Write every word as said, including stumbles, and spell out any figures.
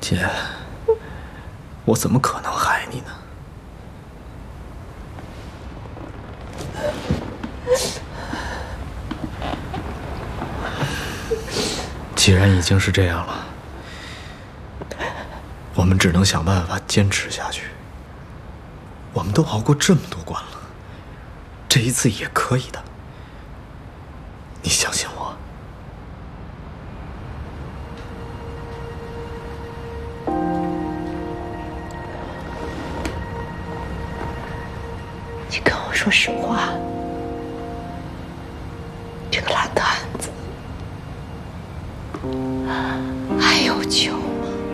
姐，我怎么可能害你呢？既然已经是这样了，我们只能想办法坚持下去。我们都熬过这么多关了，这一次也可以的。你相信我。 你跟我说实话，这个烂摊子还有救。